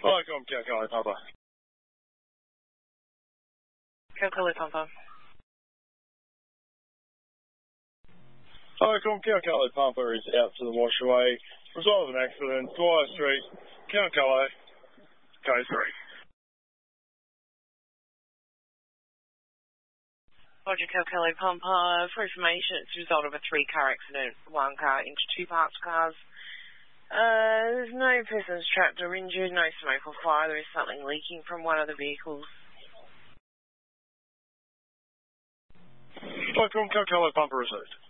Welcome, Calcali Papa. Calcali Papa. Welcome, Calcali Papa is out to the washaway. Result of an accident, Dwyer Street, Calcali, K3. Roger, Calcali Papa. For information, it's a result of a 3-car accident. 1 car into 2 parked cars. There's no persons trapped or injured, no smoke or fire. There is something leaking from one of the vehicles. Welcome, Calcali Papa received.